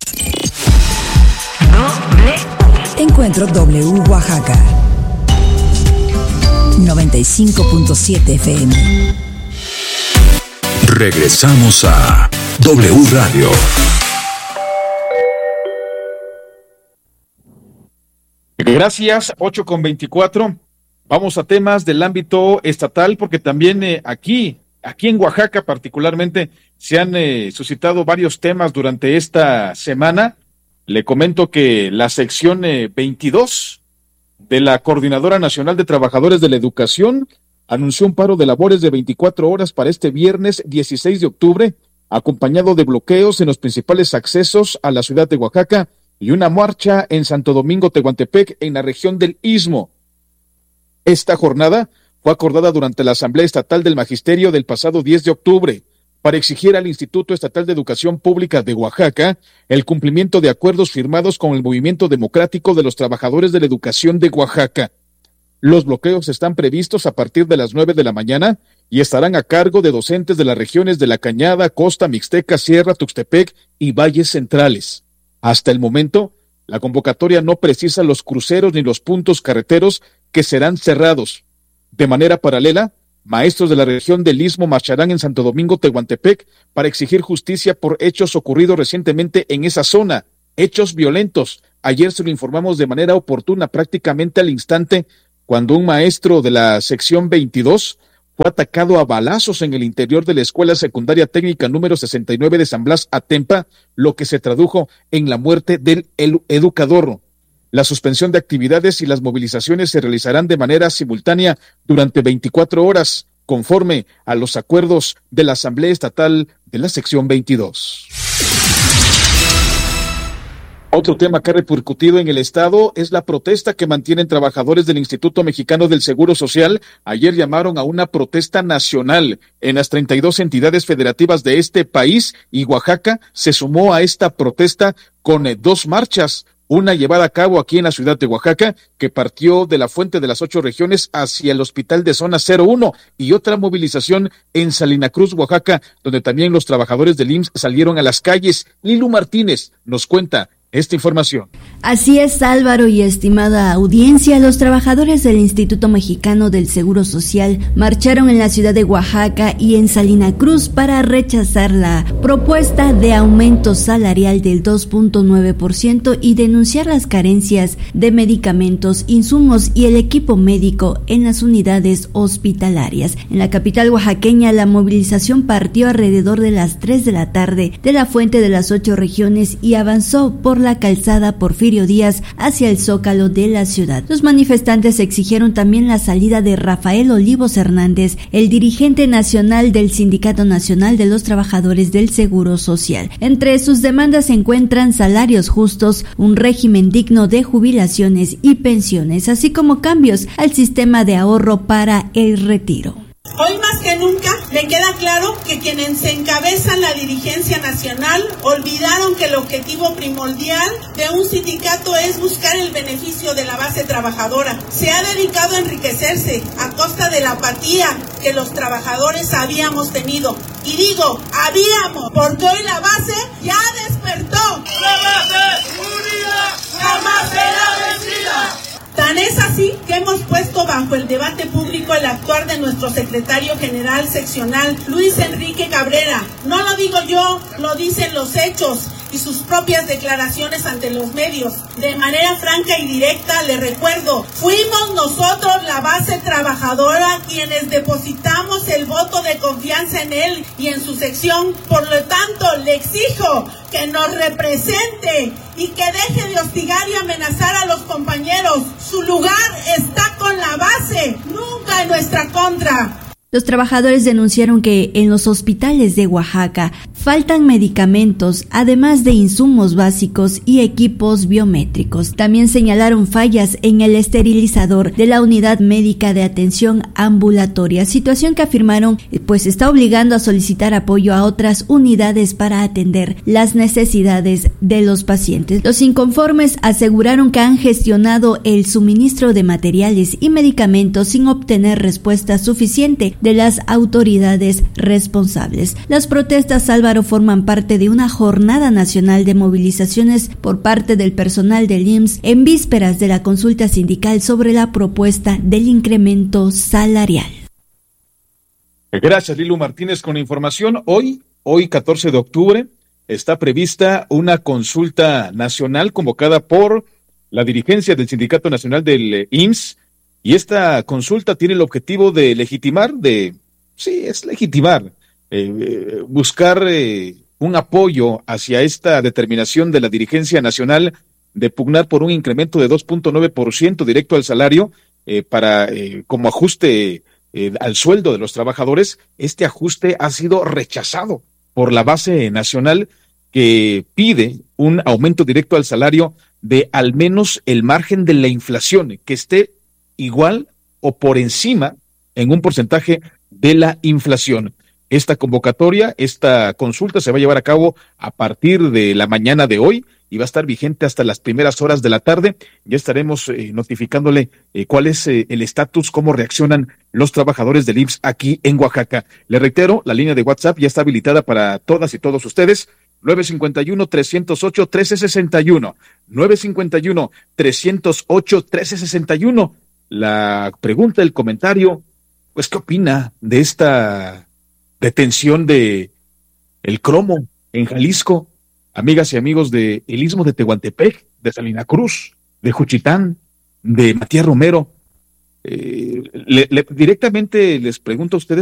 Encuentro W Oaxaca. noventa y cinco punto siete F M. Regresamos a W Radio. Gracias, ocho con veinticuatro. Vamos a temas del ámbito estatal porque también eh, aquí Aquí en Oaxaca particularmente se han eh, suscitado varios temas durante esta semana. Le comento que la sección eh, veintidós de la Coordinadora Nacional de Trabajadores de la Educación anunció un paro de labores de veinticuatro horas para este viernes dieciséis de octubre, acompañado de bloqueos en los principales accesos a la ciudad de Oaxaca y una marcha en Santo Domingo, Tehuantepec, en la región del Istmo. Esta jornada fue acordada durante la Asamblea Estatal del Magisterio del pasado diez de octubre para exigir al Instituto Estatal de Educación Pública de Oaxaca el cumplimiento de acuerdos firmados con el Movimiento Democrático de los Trabajadores de la Educación de Oaxaca. Los bloqueos están previstos a partir de las nueve de la mañana y estarán a cargo de docentes de las regiones de La Cañada, Costa, Mixteca, Sierra, Tuxtepec y Valles Centrales. Hasta el momento, la convocatoria no precisa los cruceros ni los puntos carreteros que serán cerrados. De manera paralela, maestros de la región del Istmo marcharán en Santo Domingo, Tehuantepec, para exigir justicia por hechos ocurridos recientemente en esa zona, hechos violentos. Ayer se lo informamos de manera oportuna, prácticamente al instante, cuando un maestro de la sección veintidós fue atacado a balazos en el interior de la Escuela Secundaria Técnica número sesenta y nueve de San Blas Atempa, lo que se tradujo en la muerte del educador. La suspensión de actividades y las movilizaciones se realizarán de manera simultánea durante veinticuatro horas, conforme a los acuerdos de la Asamblea Estatal de la sección veintidós. Otro tema que ha repercutido en el Estado es la protesta que mantienen trabajadores del Instituto Mexicano del Seguro Social. Ayer llamaron a una protesta nacional en las treinta y dos entidades federativas de este país y Oaxaca se sumó a esta protesta con eh, dos marchas. Una llevada a cabo aquí en la ciudad de Oaxaca, que partió de la Fuente de las Ocho Regiones hacia el Hospital de Zona cero uno, y otra movilización en Salina Cruz, Oaxaca, donde también los trabajadores del I M S S salieron a las calles. Lilu Martínez nos cuenta esta información. Así es, Álvaro y estimada audiencia, los trabajadores del Instituto Mexicano del Seguro Social marcharon en la ciudad de Oaxaca y en Salina Cruz para rechazar la propuesta de aumento salarial del dos punto nueve por ciento y denunciar las carencias de medicamentos, insumos y el equipo médico en las unidades hospitalarias. En la capital oaxaqueña, la movilización partió alrededor de las tres de la tarde de la Fuente de las Ocho Regiones y avanzó por la calzada Porfirio Díaz hacia el Zócalo de la ciudad. Los manifestantes exigieron también la salida de Rafael Olivos Hernández, el dirigente nacional del Sindicato Nacional de los Trabajadores del Seguro Social. Entre sus demandas se encuentran salarios justos, un régimen digno de jubilaciones y pensiones, así como cambios al sistema de ahorro para el retiro. Hoy más que nunca me queda claro que quienes encabezan la dirigencia nacional olvidaron que el objetivo primordial de un sindicato es buscar el beneficio de la base trabajadora. Se ha dedicado a enriquecerse a costa de la apatía que los trabajadores habíamos tenido. Y digo, habíamos, porque hoy la base ya despertó. ¡La base unida jamás será vencida! Tan es así que hemos puesto bajo el debate público el actuar de nuestro secretario general seccional, Luis Enrique Cabrera. No lo digo yo, lo dicen los hechos y sus propias declaraciones ante los medios. De manera franca y directa le recuerdo, fuimos nosotros la base trabajadora quienes depositamos el voto de confianza en él y en su sección. Por lo tanto, le exijo que nos represente y que deje de hostigar y amenazar a los compañeros. Su lugar está con la base, nunca en nuestra contra. Los trabajadores denunciaron que en los hospitales de Oaxaca faltan medicamentos, además de insumos básicos y equipos biométricos. También señalaron fallas en el esterilizador de la unidad médica de atención ambulatoria, situación que afirmaron pues está obligando a solicitar apoyo a otras unidades para atender las necesidades de los pacientes. Los inconformes aseguraron que han gestionado el suministro de materiales y medicamentos sin obtener respuesta suficiente de las autoridades responsables. Las protestas, Álvaro, forman parte de una jornada nacional de movilizaciones por parte del personal del I M S S en vísperas de la consulta sindical sobre la propuesta del incremento salarial. Gracias, Lilu Martínez, con la información. Hoy, hoy catorce de octubre, está prevista una consulta nacional convocada por la dirigencia del Sindicato Nacional del I M S S. Y esta consulta tiene el objetivo de legitimar, de, sí, es legitimar, eh, buscar eh, un apoyo hacia esta determinación de la dirigencia nacional de pugnar por un incremento de dos punto nueve por ciento directo al salario eh, para eh, como ajuste eh, al sueldo de los trabajadores. Este ajuste ha sido rechazado por la base nacional, que pide un aumento directo al salario de al menos el margen de la inflación, que esté igual o por encima en un porcentaje de la inflación. Esta convocatoria, esta consulta se va a llevar a cabo a partir de la mañana de hoy y va a estar vigente hasta las primeras horas de la tarde. Ya estaremos eh, notificándole eh, cuál es eh, el estatus, cómo reaccionan los trabajadores del I M S S aquí en Oaxaca. Le reitero, la línea de WhatsApp ya está habilitada para todas y todos ustedes. nueve cinco uno, tres cero ocho, uno tres seis uno. nueve cinco uno, tres cero ocho, uno tres seis uno. La pregunta, el comentario, pues, ¿qué opina de esta detención de el cromo en Jalisco? Amigas y amigos de el Istmo de Tehuantepec, de Salina Cruz, de Juchitán, de Matías Romero. Eh, le, le, directamente les pregunto a ustedes,